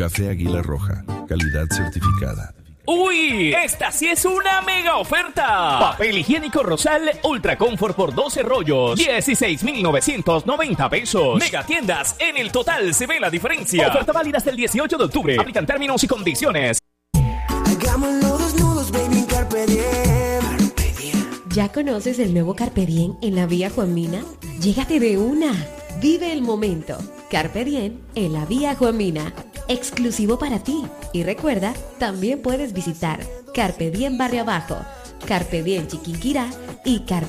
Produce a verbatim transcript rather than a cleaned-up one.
Café Águila Roja, calidad certificada. ¡Uy! ¡Esta sí es una mega oferta! Papel higiénico Rosal Ultra Comfort por doce rollos, dieciséis mil novecientos noventa pesos. Mega tiendas, en el total se ve la diferencia. Oferta válida hasta el dieciocho de octubre. Aplican términos y condiciones. Hagámoslo desnudos, baby, carpe diem. ¿Ya conoces el nuevo Carpe Diem en la vía Juan Mina? Llégate de una. Vive el momento. Carpe Diem en la vía Juan Mina. Exclusivo para ti. Y recuerda, también puedes visitar Carpe Diem Barrio Abajo, Carpe Diem Chiquinquirá y Carpe